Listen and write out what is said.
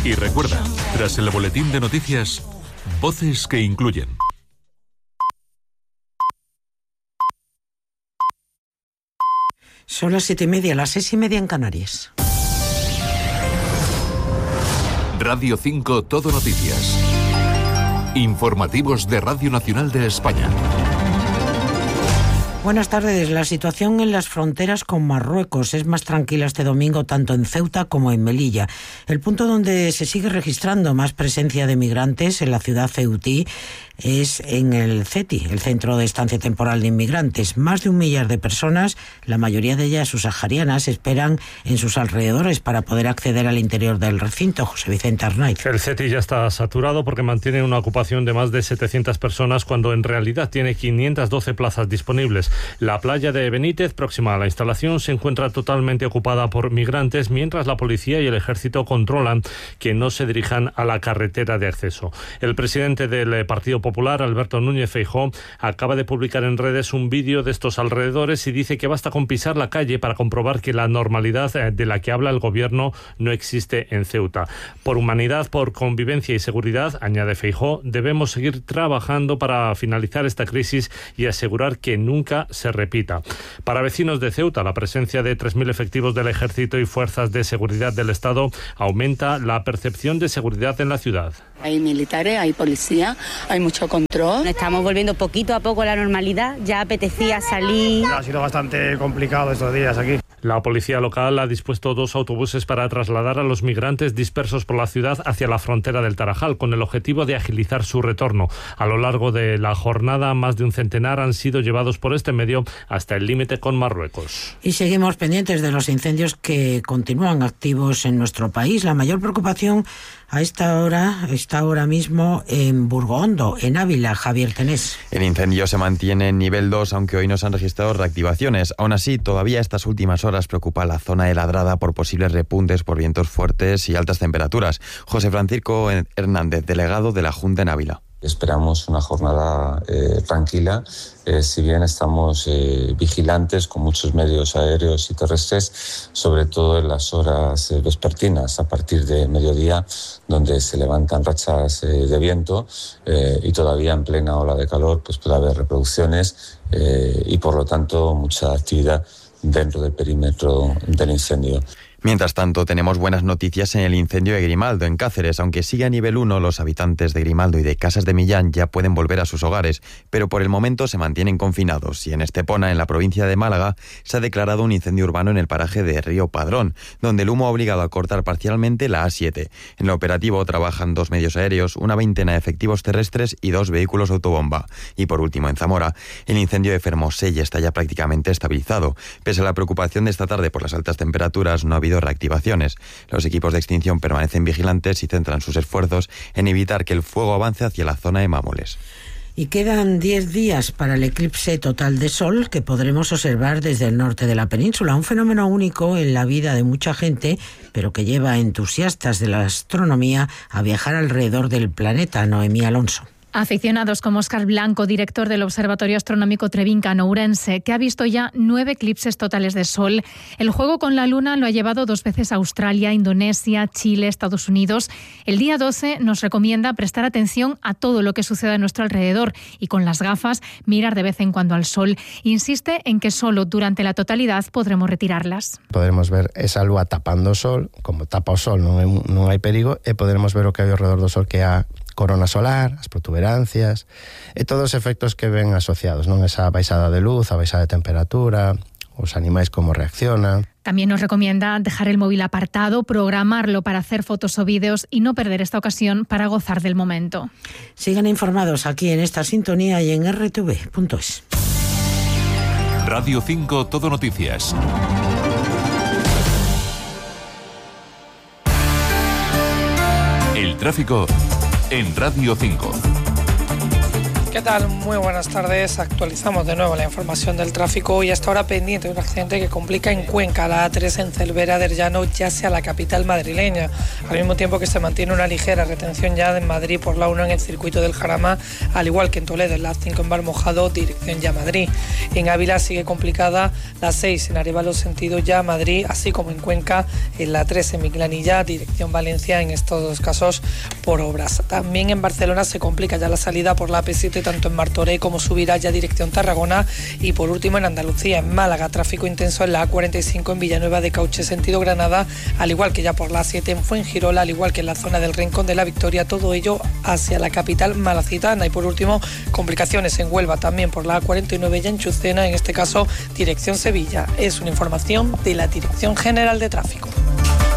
Y recuerda, tras el boletín de noticias, voces que incluyen. Son las 7:30, las 6:30 en Canarias. Radio 5 Todo Noticias. Informativos de Radio Nacional de España. Buenas tardes. La situación en las fronteras con Marruecos es más tranquila este domingo tanto en Ceuta como en Melilla. El punto donde se sigue registrando más presencia de migrantes en la ciudad ceutí es en el CETI, el Centro de Estancia Temporal de Inmigrantes. Más de 1 millar de personas, la mayoría de ellas subsaharianas, esperan en sus alrededores para poder acceder al interior del recinto. José Vicente Arnaiz. El CETI ya está saturado porque mantiene una ocupación de más de 700 personas cuando en realidad tiene 512 plazas disponibles. La playa de Benítez, próxima a la instalación, se encuentra totalmente ocupada por migrantes, mientras la policía y el ejército controlan que no se dirijan a la carretera de acceso. El presidente del Partido Popular, Alberto Núñez Feijóo, acaba de publicar en redes un vídeo de estos alrededores y dice que basta con pisar la calle para comprobar que la normalidad de la que habla el gobierno no existe en Ceuta. Por humanidad, por convivencia y seguridad, añade Feijóo, debemos seguir trabajando para finalizar esta crisis y asegurar que nunca se repita. Para vecinos de Ceuta, la presencia de 3.000 efectivos del ejército y fuerzas de seguridad del Estado aumenta la percepción de seguridad en la ciudad. Hay militares, hay policía, hay mucho control. Estamos volviendo poquito a poco a la normalidad, ya apetecía salir. Ha sido bastante complicado estos días aquí. La policía local ha dispuesto 2 autobuses para trasladar a los migrantes dispersos por la ciudad hacia la frontera del Tarajal, con el objetivo de agilizar su retorno. A lo largo de la jornada, más de un centenar han sido llevados por este medio hasta el límite con Marruecos. Y seguimos pendientes de los incendios que continúan activos en nuestro país. La mayor preocupación a esta hora está ahora mismo en Burgondo, en Ávila. Javier Tenés. El incendio se mantiene en nivel 2, aunque hoy no se han registrado reactivaciones. Aún así, todavía estas últimas horas preocupa la zona de Ladrada por posibles repuntes por vientos fuertes y altas temperaturas. José Francisco Hernández, delegado de la Junta en Ávila. Esperamos una jornada tranquila, si bien estamos vigilantes con muchos medios aéreos y terrestres, sobre todo en las horas vespertinas, a partir de mediodía, donde se levantan rachas de viento y todavía en plena ola de calor pues puede haber reproducciones y por lo tanto mucha actividad dentro del perímetro del incendio. Mientras tanto, tenemos buenas noticias en el incendio de Grimaldo, en Cáceres. Aunque sigue a nivel 1, los habitantes de Grimaldo y de Casas de Millán ya pueden volver a sus hogares, pero por el momento se mantienen confinados. Y en Estepona, en la provincia de Málaga, se ha declarado un incendio urbano en el paraje de Río Padrón, donde el humo ha obligado a cortar parcialmente la A7. En el operativo trabajan 2 medios aéreos, una veintena de efectivos terrestres y 2 vehículos autobomba. Y por último, en Zamora, el incendio de Fermosella está ya prácticamente estabilizado. Pese a la preocupación de esta tarde por las altas temperaturas, no ha habido reactivaciones. Los equipos de extinción permanecen vigilantes y centran sus esfuerzos en evitar que el fuego avance hacia la zona de Mámoles. Y quedan 10 días para el eclipse total de sol que podremos observar desde el norte de la península. Un fenómeno único en la vida de mucha gente, pero que lleva a entusiastas de la astronomía a viajar alrededor del planeta. Noemí Alonso. Aficionados como Óscar Blanco, director del Observatorio Astronómico Trevincano-Ourense, que ha visto ya 9 eclipses totales de sol. El juego con la luna lo ha llevado 2 veces a Australia, Indonesia, Chile, Estados Unidos. El día 12 nos recomienda prestar atención a todo lo que suceda a nuestro alrededor y con las gafas mirar de vez en cuando al sol. Insiste en que solo durante la totalidad podremos retirarlas. Podremos ver esa lúa tapando o sol, como tapa o sol non hai perigo, e poderemos ver o que hai alrededor do sol, que é a corona solar, as protuberancias e todos os efectos que ven asociados, non? Esa baixada de luz, a baixada de temperatura, os animais como reaccionan. También nos recomienda dejar el móvil apartado, programarlo para hacer fotos o vídeos y no perder esta ocasión para gozar del momento. Sigan informados aquí en esta sintonía y en rtv.es. Radio 5 Todo Noticias. El tráfico en Radio 5. ¿Qué ¿qué tal? Muy buenas tardes. Actualizamos de nuevo la información del tráfico y hasta ahora pendiente de un accidente que complica en Cuenca, la A3 en Cervera del Llano, ya hacia la capital madrileña. Al mismo tiempo que se mantiene una ligera retención ya en Madrid por la 1 en el circuito del Jarama, al igual que en Toledo, en la A5 en Barmojado, dirección ya Madrid. En Ávila sigue complicada la 6 en Arévalo, sentido ya Madrid, así como en Cuenca, en la 3 en Miclanilla, dirección Valencia, en estos dos casos por obras. También en Barcelona se complica ya la salida por la AP7, tanto en Martorell como Subirá, ya dirección Tarragona. Y por último en Andalucía, en Málaga, tráfico intenso en la A45 en Villanueva de Cauche, sentido Granada, al igual que ya por la A7 en Fuengirola, al igual que en la zona del Rincón de la Victoria, todo ello hacia la capital malacitana. Y por último, complicaciones en Huelva, también por la A49 ya en Chucena, en este caso dirección Sevilla. Es una información de la Dirección General de Tráfico.